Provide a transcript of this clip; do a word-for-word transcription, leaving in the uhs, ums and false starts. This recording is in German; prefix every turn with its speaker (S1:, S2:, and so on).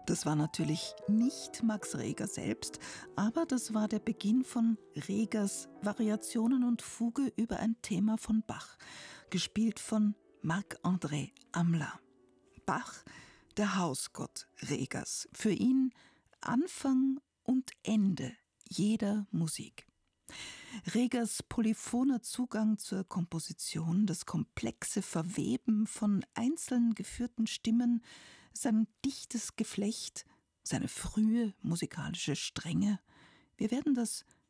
S1: Das war natürlich nicht Max Reger selbst, aber das war der Beginn von Regers Variationen und Fuge über ein Thema von Bach, gespielt von Marc-André Hamelin. Bach, der Hausgott Regers, für ihn Anfang und Ende jeder Musik. Regers polyphoner Zugang zur Komposition, das komplexe Verweben von einzeln geführten Stimmen, sein dichtes Geflecht, seine frühe musikalische Strenge. Wir werden das